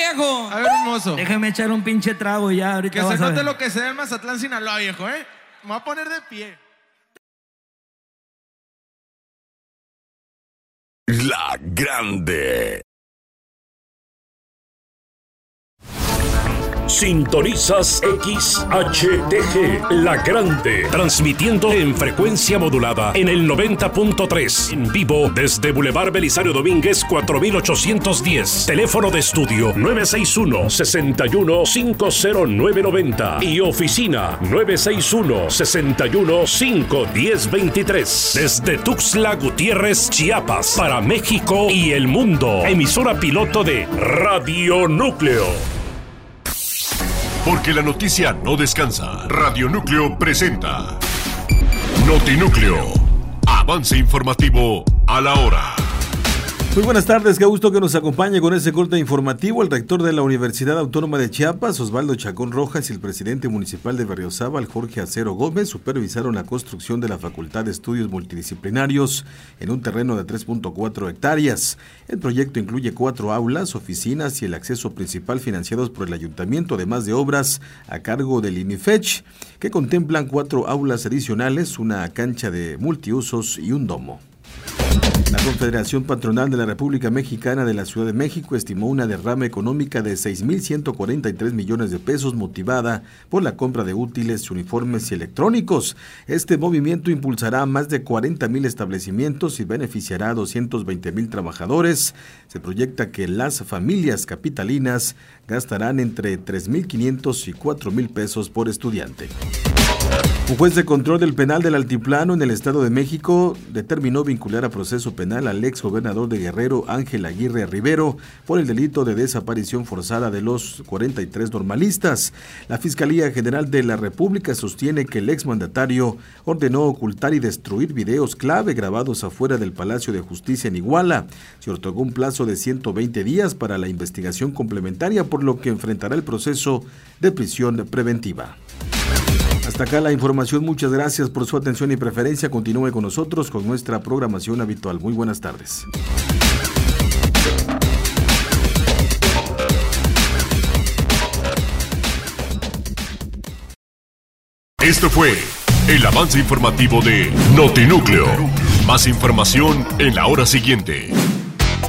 viejo. A ver, hermoso. Déjame echar un pinche trago ya, ahorita Que vas se a note ver. lo que se ve en Mazatlán, Sinaloa, viejo, ¿eh? Me voy a poner de pie. La Grande. Sintonizas XHTG, La Grande, transmitiendo en frecuencia modulada en el 90.3, en vivo desde Boulevard Belisario Domínguez 4810, teléfono de estudio 961-61-50990 y oficina 961-61-51023, desde Tuxtla Gutiérrez, Chiapas, para México y el mundo, emisora piloto de Radio Núcleo. Porque la noticia no descansa. Radio Núcleo presenta Notinúcleo. Avance informativo a la hora. Muy buenas tardes, qué gusto que nos acompañe con este corte informativo. El rector de la Universidad Autónoma de Chiapas, Osvaldo Chacón Rojas, y el presidente municipal de Berriozábal, Jorge Acero Gómez, supervisaron la construcción de la Facultad de Estudios Multidisciplinarios en un terreno de 3.4 hectáreas. El proyecto incluye 4 aulas, oficinas y el acceso principal financiados por el ayuntamiento, además de obras a cargo del INIFECH, que contemplan 4 aulas adicionales, una cancha de multiusos y un domo. La Confederación Patronal de la República Mexicana de la Ciudad de México estimó una derrama económica de 6,143 millones de pesos motivada por la compra de útiles, uniformes y electrónicos. Este movimiento impulsará más de 40,000 establecimientos y beneficiará a 220,000 trabajadores. Se proyecta que las familias capitalinas gastarán entre 3,500 y 4,000 pesos por estudiante. Un juez de control del penal del Altiplano en el Estado de México determinó vincular a proceso penal al ex gobernador de Guerrero, Ángel Aguirre Rivero, por el delito de desaparición forzada de los 43 normalistas. La Fiscalía General de la República sostiene que el exmandatario ordenó ocultar y destruir videos clave grabados afuera del Palacio de Justicia en Iguala. Se otorgó un plazo de 120 días para la investigación complementaria, por lo que enfrentará el proceso de prisión preventiva. Hasta acá la información, muchas gracias por su atención y preferencia. Continúe con nosotros con nuestra programación habitual. Muy buenas tardes. Esto fue el avance informativo de Notinúcleo. Más información en la hora siguiente.